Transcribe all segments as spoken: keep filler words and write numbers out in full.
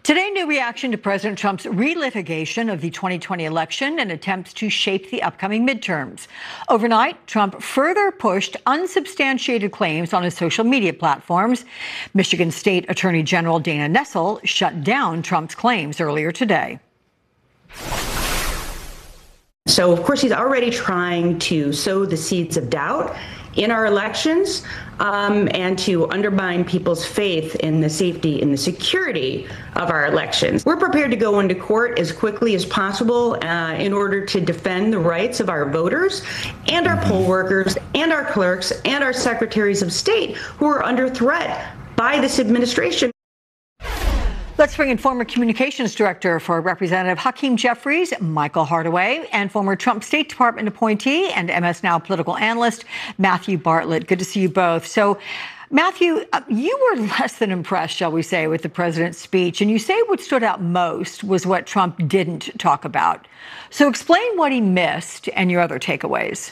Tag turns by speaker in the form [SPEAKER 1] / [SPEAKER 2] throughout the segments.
[SPEAKER 1] Today, new reaction to President Trump's relitigation of the twenty twenty election and attempts to shape the upcoming midterms. Overnight, Trump further pushed unsubstantiated claims on his social media platforms. Michigan State Attorney General Dana Nessel shut down Trump's claims earlier today.
[SPEAKER 2] So, of course, he's already trying to sow the seeds of doubt in our elections um, and to undermine people's faith in the safety and the security of our elections. We're prepared to go into court as quickly as possible uh, in order to defend the rights of our voters and our poll workers and our clerks and our secretaries of state who are under threat by this administration.
[SPEAKER 1] Let's bring in former communications director for Representative Hakeem Jeffries, Michael Hardaway, and former Trump State Department appointee and M S Now political analyst, Matthew Bartlett. Good to see you both. So, Matthew, you were less than impressed, shall we say, with the president's speech, and you say what stood out most was what Trump didn't talk about. So explain what he missed and your other takeaways.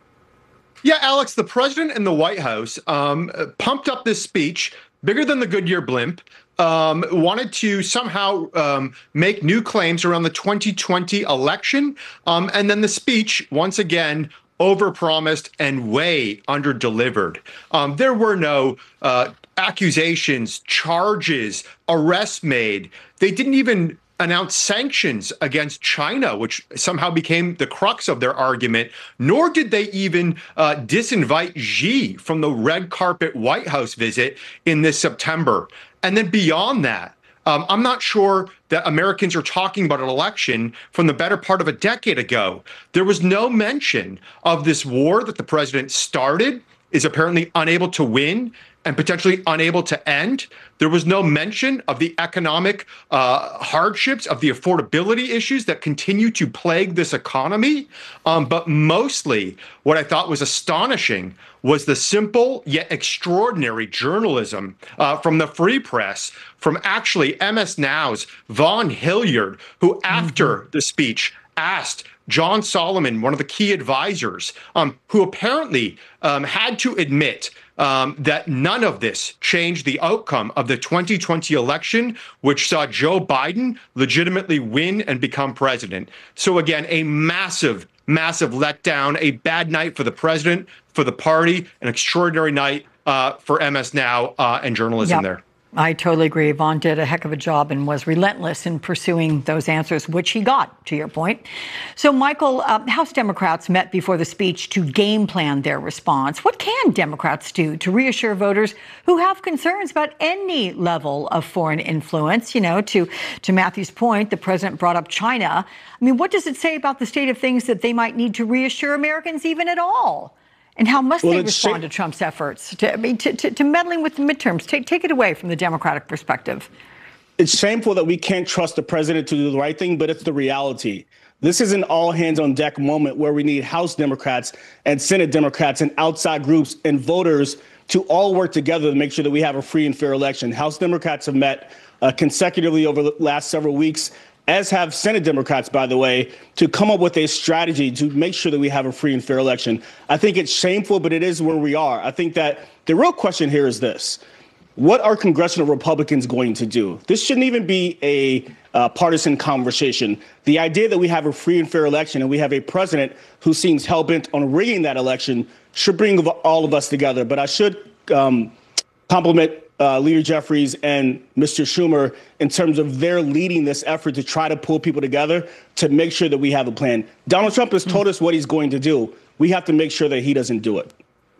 [SPEAKER 3] Yeah, Alex, the president and the White House um, pumped up this speech bigger than the Goodyear blimp. Um, wanted to somehow um, make new claims around the twenty twenty election. Um, and then the speech, once again, overpromised and way underdelivered. Um, there were no uh, accusations, charges, arrests made. They didn't even announce sanctions against China, which somehow became the crux of their argument, nor did they even uh, disinvite Xi from the red carpet White House visit in this September. And then beyond that, um, I'm not sure that Americans are talking about an election from the better part of a decade ago. There was no mention of this war that the president started, is apparently unable to win, and potentially unable to end. There was no mention of the economic uh, hardships, of the affordability issues that continue to plague this economy. Um, but mostly, what I thought was astonishing was the simple yet extraordinary journalism uh, from the Free Press, from actually M S Now's Vaughn Hilliard, who after mm-hmm. the speech asked John Solomon, one of the key advisors, um, who apparently um, had to admit Um, that none of this changed the outcome of the twenty twenty election, which saw Joe Biden legitimately win and become president. So again, a massive, massive letdown, a bad night for the president, for the party, an extraordinary night uh, for M S Now uh, and journalism
[SPEAKER 1] yep.
[SPEAKER 3] there.
[SPEAKER 1] I totally agree. Vaughn did a heck of a job and was relentless in pursuing those answers, which he got, to your point. So, Michael, uh, House Democrats met before the speech to game plan their response. What can Democrats do to reassure voters who have concerns about any level of foreign influence? You know, to, to Matthew's point, the president brought up China. I mean, what does it say about the state of things that they might need to reassure Americans even at all? And how must well, they respond to Trump's efforts to, I mean, to, to, to meddling with the midterms? Take, take it away from the Democratic perspective.
[SPEAKER 4] It's shameful that we can't trust the president to do the right thing, but it's the reality. This is an all hands on deck moment where we need House Democrats and Senate Democrats and outside groups and voters to all work together to make sure that we have a free and fair election. House Democrats have met uh, consecutively over the last several weeks, as have Senate Democrats, by the way, to come up with a strategy to make sure that we have a free and fair election. I think it's shameful, but it is where we are. I think that the real question here is this. What are congressional Republicans going to do? This shouldn't even be a uh, partisan conversation. The idea that we have a free and fair election and we have a president who seems hell-bent on rigging that election should bring all of us together. But I should um, compliment Uh, Leader Jeffries and Mister Schumer in terms of their leading this effort to try to pull people together to make sure that we have a plan. Donald Trump has told us what he's going to do. We have to make sure that he doesn't do it.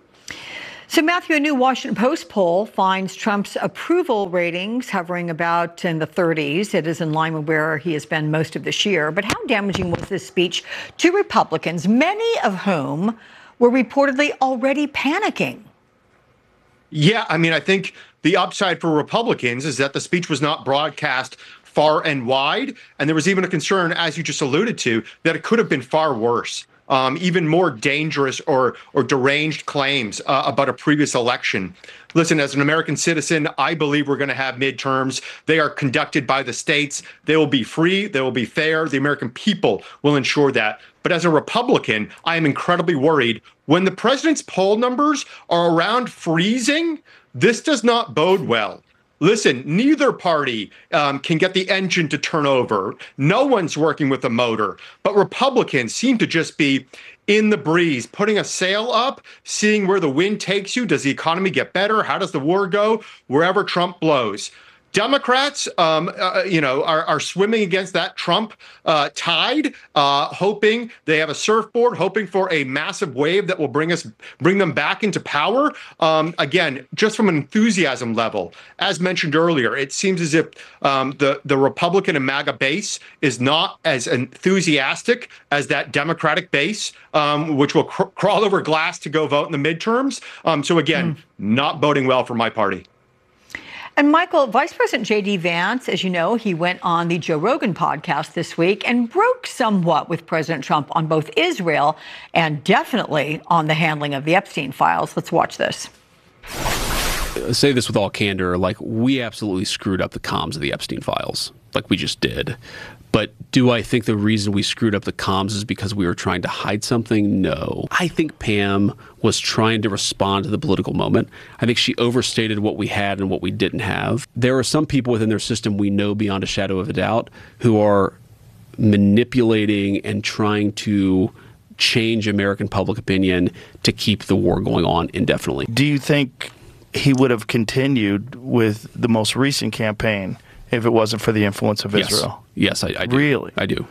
[SPEAKER 1] So, Matthew, a new Washington Post poll finds Trump's approval ratings hovering about in the thirties. It is in line with where he has been most of this year. But how damaging was this speech to Republicans, many of whom were reportedly already panicking?
[SPEAKER 3] Yeah, I mean, I think the upside for Republicans is that the speech was not broadcast far and wide. And there was even a concern, as you just alluded to, that it could have been far worse, um, even more dangerous or or deranged claims uh, about a previous election. Listen, as an American citizen, I believe we're going to have midterms. They are conducted by the states. They will be free. They will be fair. The American people will ensure that. But as a Republican, I am incredibly worried. When the president's poll numbers are around freezing, this does not bode well Listen, neither party um, can get the engine to turn over. No one's working with a motor. But Republicans seem to just be in the breeze, putting a sail up, seeing where the wind takes you. Does the economy get better? How does the war go? Wherever Trump blows. Democrats, um, uh, you know, are, are swimming against that Trump uh, tide, uh, hoping they have a surfboard, hoping for a massive wave that will bring us, bring them back into power. Um, again, just from an enthusiasm level, as mentioned earlier, it seems as if um, the the Republican and MAGA base is not as enthusiastic as that Democratic base, um, which will cr- crawl over glass to go vote in the midterms. Um, so again, mm. not boding well for my party.
[SPEAKER 1] And Michael, Vice President J D Vance, as you know, he went on the Joe Rogan podcast this week and broke somewhat with President Trump on both Israel and definitely on the handling of the Epstein files. Let's watch this.
[SPEAKER 5] I say this with all candor, like, we absolutely screwed up the comms of the Epstein files, like we just did. But do I think the reason we screwed up the comms is because we were trying to hide something? No. I think Pam was trying to respond to the political moment. I think she overstated what we had and what we didn't have. There are some people within their system we know beyond a shadow of a doubt who are manipulating and trying to change American public opinion to keep the war going on indefinitely.
[SPEAKER 6] Do you think he would have continued with the most recent campaign if it wasn't for the influence of
[SPEAKER 5] yes.
[SPEAKER 6] Israel?
[SPEAKER 5] Yes, I, I do.
[SPEAKER 6] Really?
[SPEAKER 5] I do.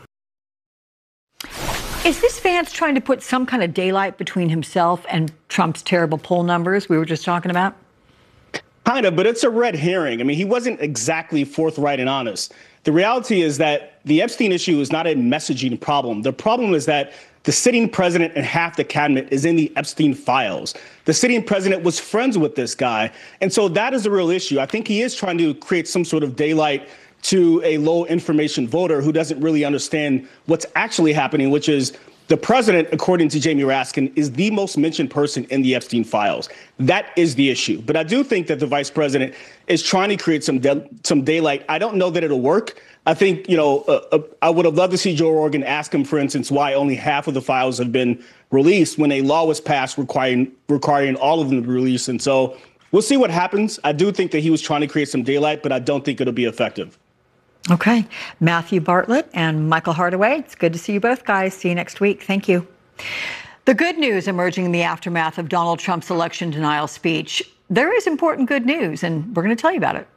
[SPEAKER 1] Is this Vance trying to put some kind of daylight between himself and Trump's terrible poll numbers we were just talking about?
[SPEAKER 4] Kind of, but it's a red herring. I mean, he wasn't exactly forthright and honest. The reality is that the Epstein issue is not a messaging problem. The problem is that the sitting president and half the cabinet is in the Epstein files. The sitting president was friends with this guy. And so that is a real issue. I think he is trying to create some sort of daylight to a low information voter who doesn't really understand what's actually happening, which is the president, according to Jamie Raskin, is the most mentioned person in the Epstein files. That is the issue. But I do think that the vice president is trying to create some de- some daylight. I don't know that it'll work. I think, you know, uh, uh, I would have loved to see Joe Rogan ask him, for instance, why only half of the files have been released when a law was passed requiring requiring all of them to be released. And so we'll see what happens. I do think that he was trying to create some daylight, but I don't think it'll be effective.
[SPEAKER 1] Okay. Matthew Bartlett and Michael Hardaway, it's good to see you both, guys. See you next week. Thank you. The good news emerging in the aftermath of Donald Trump's election denial speech. There is important good news, and we're going to tell you about it.